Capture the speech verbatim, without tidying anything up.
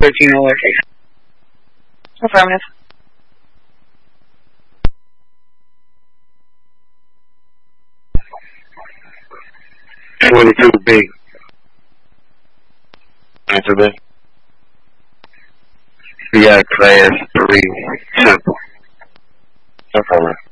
thirteen lowercase. Affirmative. twenty-two B. Answer this. We got class three simple. Affirmative.